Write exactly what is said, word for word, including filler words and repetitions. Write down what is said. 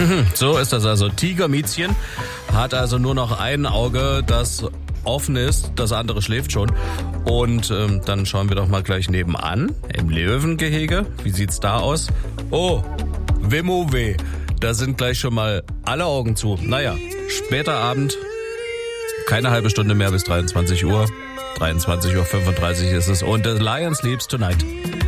So ist das also. Tigermiezchen hat also nur noch ein Auge, das offen ist, das andere schläft schon. Und ähm, dann schauen wir doch mal gleich nebenan, im Löwengehege. Wie sieht's da aus? Oh, Wimmo weh. Da sind gleich schon mal alle Augen zu. Naja, später Abend, keine halbe Stunde mehr bis dreiundzwanzig Uhr. dreiundzwanzig Uhr fünfunddreißig ist es. Und The Lion Sleeps Tonight.